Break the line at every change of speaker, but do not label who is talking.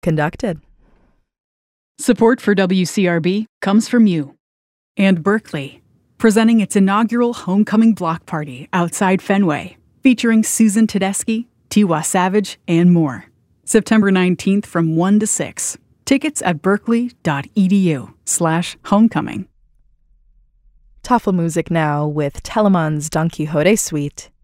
conducted.
Support for WCRB comes from you and Berkeley, presenting its inaugural homecoming block party outside Fenway, featuring Susan Tedeschi, Tiwa Savage, and more. September 19th from 1 to 6. Tickets at berkeley.edu/homecoming.
Tafelmusik now with Telemann's Don Quixote Suite